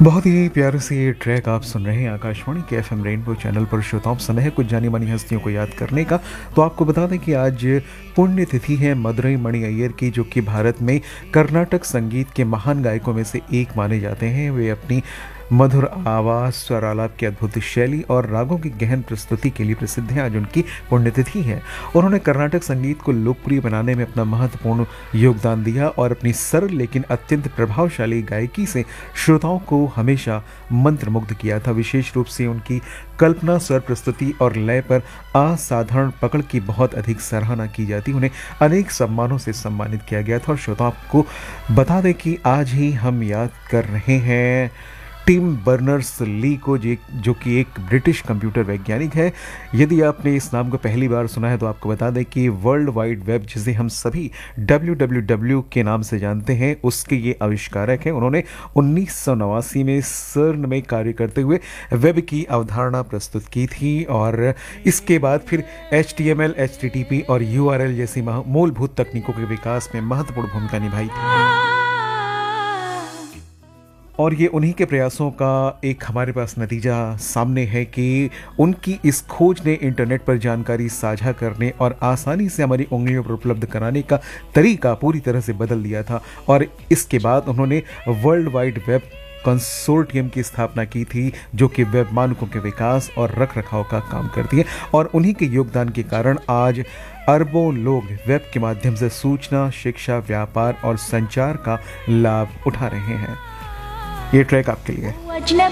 बहुत ही प्यारे से ये ट्रैक आप सुन रहे हैं आकाशवाणी के एफएम रेनबो चैनल पर। श्रोताओं, समय है कुछ जानी मानी हस्तियों को याद करने का। तो आपको बता दें कि आज पुण्य तिथि है मदुरई मणि अय्यर की, जो कि भारत में कर्नाटक संगीत के महान गायकों में से एक माने जाते हैं। वे अपनी मधुर आवाज़, स्वर आलाप की अद्भुत शैली और रागों की गहन प्रस्तुति के लिए प्रसिद्ध हैं। आज उनकी पुण्यतिथि है। उन्होंने कर्नाटक संगीत को लोकप्रिय बनाने में अपना महत्वपूर्ण योगदान दिया और अपनी सरल लेकिन अत्यंत प्रभावशाली गायकी से श्रोताओं को हमेशा मंत्रमुग्ध किया था। विशेष रूप से उनकी कल्पना, स्वर प्रस्तुति और लय पर असाधारण पकड़ की बहुत अधिक सराहना की जाती। उन्हें अनेक सम्मानों से सम्मानित किया गया था। और श्रोताओं को बता दें कि आज ही हम याद कर रहे हैं टिम बर्नर्स-ली को, जो कि एक ब्रिटिश कंप्यूटर वैज्ञानिक है। यदि आपने इस नाम को पहली बार सुना है तो आपको बता दें कि वर्ल्ड वाइड वेब, जिसे हम सभी WWW के नाम से जानते हैं, उसके ये आविष्कारक हैं। उन्होंने 1989 में सर्न में कार्य करते हुए वेब की अवधारणा प्रस्तुत की थी और इसके बाद फिर HTML, HTTP और URL जैसी मूलभूत तकनीकों के विकास में महत्वपूर्ण भूमिका निभाई थी। और ये उन्हीं के प्रयासों का एक हमारे पास नतीजा सामने है कि उनकी इस खोज ने इंटरनेट पर जानकारी साझा करने और आसानी से हमारी उंगलियों पर उपलब्ध कराने का तरीका पूरी तरह से बदल दिया था। और इसके बाद उन्होंने वर्ल्ड वाइड वेब कंसोर्टियम की स्थापना की थी, जो कि वेब मानकों के विकास और रखरखाव का काम करती है। और उन्हीं के योगदान के कारण आज अरबों लोग वेब के माध्यम से सूचना, शिक्षा, व्यापार और संचार का लाभ उठा रहे हैं। ये ट्रैक आपके लिए।